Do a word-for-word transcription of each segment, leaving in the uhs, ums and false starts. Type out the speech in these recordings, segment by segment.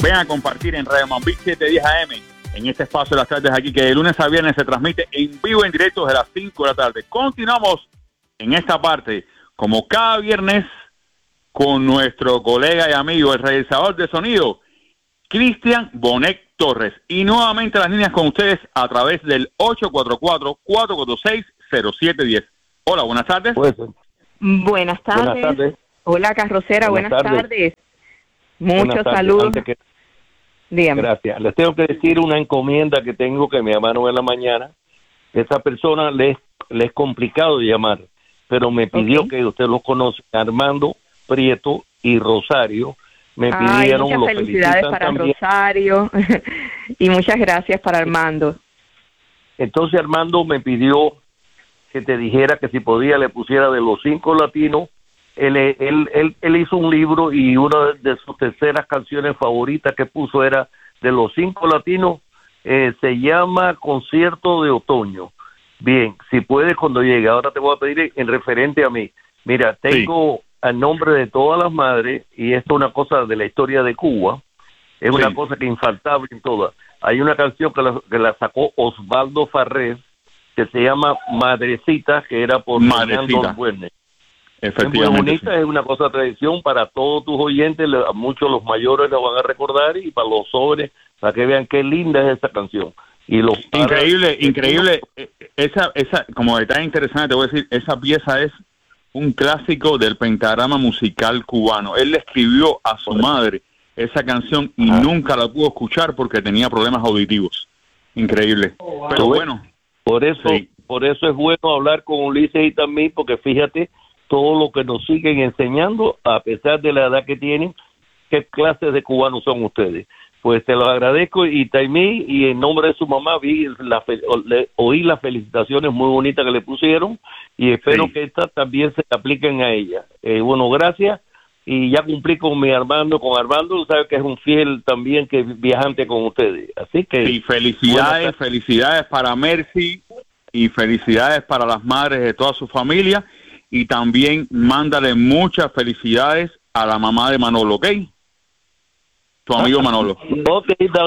Ven a compartir en Radio Mambí siete diez A M, en este espacio de las tardes aquí, que de lunes a viernes se transmite en vivo, en directo desde las cinco de la tarde. Continuamos en esta parte, como cada viernes, con nuestro colega y amigo, el realizador de sonido, Cristian Bonet Torres. Y nuevamente las líneas con ustedes a través del ocho cuatro cuatro, cuatro cuatro seis, cero siete uno cero. Hola, buenas tardes. Pues, buenas tardes. Buenas tardes. Hola, carrocera, buenas, buenas tardes. tardes. Muchos buenas tardes. saludos. Que... Dígame. Gracias. Les tengo que decir una encomienda que tengo que me llamaron en la mañana. Esa persona le es, le es complicado de llamar, pero me pidió okay. que usted los conoce, Armando Prieto y Rosario. Me Ay, pidieron muchas los felicidades para también. Rosario y muchas gracias para Armando. Entonces Armando me pidió que te dijera que si podía le pusiera de los cinco latinos. Él, él, él, él hizo un libro y una de sus terceras canciones favoritas que puso era de los cinco latinos, eh, se llama Concierto de Otoño. Bien, si puedes cuando llegue, ahora te voy a pedir en referente a mí. Mira, tengo sí. al nombre de todas las madres, y esto es una cosa de la historia de Cuba, es sí. una cosa que infaltable en todas. Hay una canción que la, que la sacó Osvaldo Farrés, que se llama Madrecita, que era por Fernando Buerne. Es muy bonita, sí. es una cosa de tradición para todos tus oyentes, a muchos los mayores la van a recordar y para los jóvenes, para que vean qué linda es esa canción. Y los increíble, para... increíble, esa, esa, como detalle interesante te voy a decir, esa pieza es un clásico del pentagrama musical cubano. Él le escribió a su madre esa canción y ah. nunca la pudo escuchar porque tenía problemas auditivos. Increíble. Oh, wow. Pero bueno. Por eso, sí. por eso es bueno hablar con Ulises y también, porque fíjate, todo lo que nos siguen enseñando, a pesar de la edad que tienen, qué clases de cubanos son ustedes. Pues te lo agradezco, y Taimí, y en nombre de su mamá, vi la, le, oí las felicitaciones muy bonitas que le pusieron, y espero sí. que estas también se apliquen a ella. Eh, bueno, gracias, y ya cumplí con mi Armando, con Armando, sabes que es un fiel también que viajante con ustedes. Así que... Sí, felicidades, felicidades para Mercy, y felicidades para las madres de toda su familia. Y también mándale muchas felicidades a la mamá de Manolo, ¿ok? Tu amigo Manolo. Ok,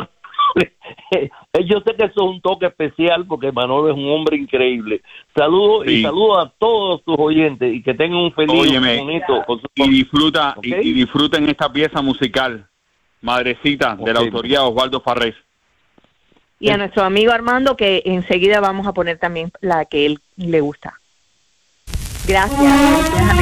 yo sé que eso es un toque especial porque Manolo es un hombre increíble. Saludos sí. y saludos a todos tus oyentes y que tengan un feliz Óyeme, bonito. Con su... Y disfruta ¿okay? y, y disfruten esta pieza musical, Madrecita, okay. de la autoría de Osvaldo Farrés. Y a nuestro amigo Armando, que enseguida vamos a poner también la que él le gusta. Gracias. Gracias.